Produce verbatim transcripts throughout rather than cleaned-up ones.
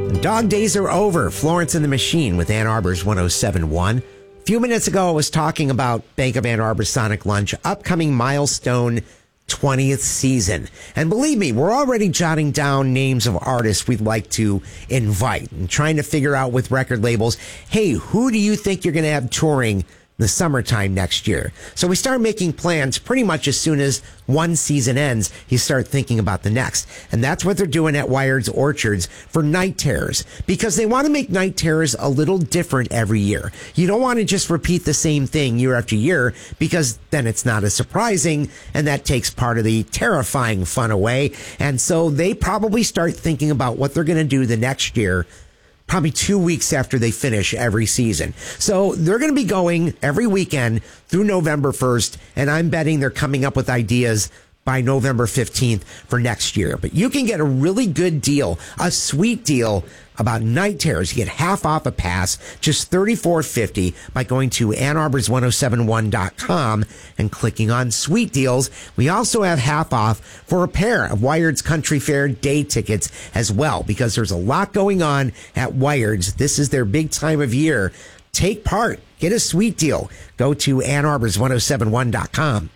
Dog days are over. Florence and the Machine with Ann Arbor's one oh seven point one. A few minutes ago, I was talking about Bank of Ann Arbor Sonic Lunch, upcoming milestone twentieth season. And believe me, we're already jotting down names of artists we'd like to invite and trying to figure out with record labels, hey, who do you think you're going to have touring the summertime next year? So we start making plans pretty much as soon as one season ends, you start thinking about the next. And that's what they're doing at Wired's Orchards for Night Terrors, because they want to make Night Terrors a little different every year. You don't want to just repeat the same thing year after year, because then it's not as surprising, and that takes part of the terrifying fun away. And so they probably start thinking about what they're going to do the next year probably two weeks after they finish every season. So they're going to be going every weekend through November first, and I'm betting they're coming up with ideas by November fifteenth for next year. But you can get a really good deal, a sweet deal about Night Terrors. You get half off a pass, just thirty-four fifty, by going to Ann Arbor's one oh seven one dot com and clicking on Sweet Deals. We also have half off for a pair of Wired's Country Fair day tickets as well, because there's a lot going on at Wired's. This is their big time of year. Take part. Get a sweet deal. Go to Ann Arbor's one oh seven one dot com.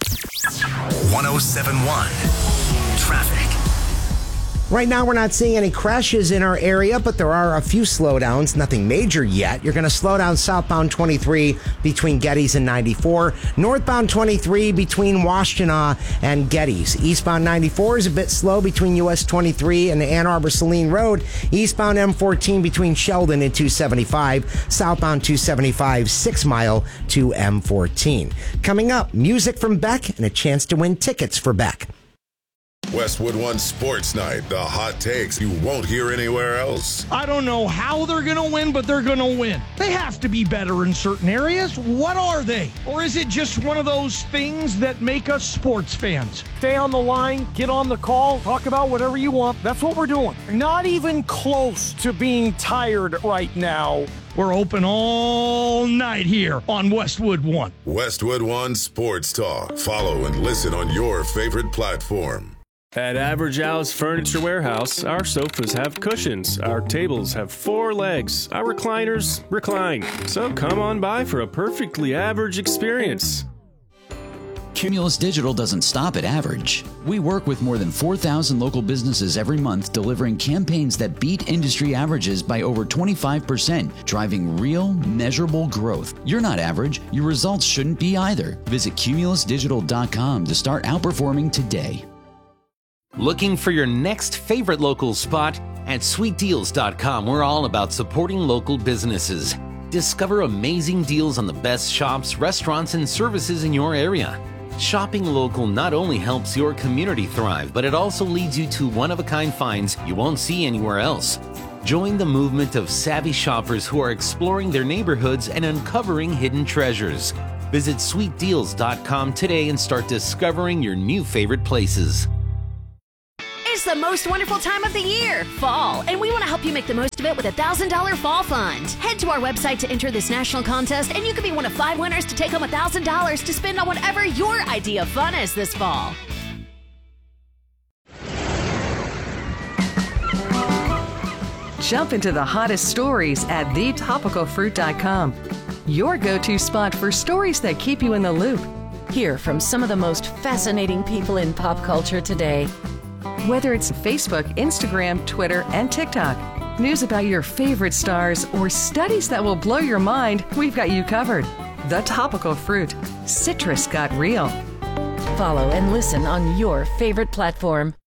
one oh seven point one Traffic. Right now, we're not seeing any crashes in our area, but there are a few slowdowns. Nothing major yet. You're going to slow down southbound twenty-three between Geddes and ninety-four. Northbound twenty-three between Washtenaw and Geddes. Eastbound ninety-four is a bit slow between U S twenty-three and the Ann Arbor-Saline Road. Eastbound M fourteen between Sheldon and two seventy-five. Southbound two seventy-five, six mile to M fourteen. Coming up, music from Beck and a chance to win tickets for Beck. Westwood One Sports Night, the hot takes you won't hear anywhere else. I don't know how they're going to win, but they're going to win. They have to be better in certain areas. What are they? Or is it just one of those things that make us sports fans? Stay on the line, get on the call, talk about whatever you want. That's what we're doing. Not even close to being tired right now. We're open all night here on Westwood One. Westwood One Sports Talk. Follow and listen on your favorite platform. At Average Al's Furniture Warehouse, our sofas have cushions, our tables have four legs, our recliners recline. So come on by for a perfectly average experience. Cumulus Digital doesn't stop at average. We work with more than four thousand local businesses every month, delivering campaigns that beat industry averages by over twenty-five percent, driving real, measurable growth. You're not average. Your results shouldn't be either. Visit cumulus digital dot com to start outperforming today. Looking for your next favorite local spot? At sweet deals dot com, we're all about supporting local businesses. Discover amazing deals on the best shops, restaurants, and services in your area. Shopping local not only helps your community thrive, but it also leads you to one-of-a-kind finds you won't see anywhere else. Join the movement of savvy shoppers who are exploring their neighborhoods and uncovering hidden treasures. Visit sweet deals dot com today and start discovering your new favorite places. It's the most wonderful time of the year, fall, and we want to help you make the most of it with a one thousand dollars Fall Fund. Head to our website to enter this national contest, and you could be one of five winners to take home one thousand dollars to spend on whatever your idea of fun is this fall. Jump into the hottest stories at the topical fruit dot com. Your go-to spot for stories that keep you in the loop. Hear from some of the most fascinating people in pop culture today. Whether it's Facebook, Instagram, Twitter, and TikTok, news about your favorite stars, or studies that will blow your mind, we've got you covered. The Topical Fruit. Citrus got real. Follow and listen on your favorite platform.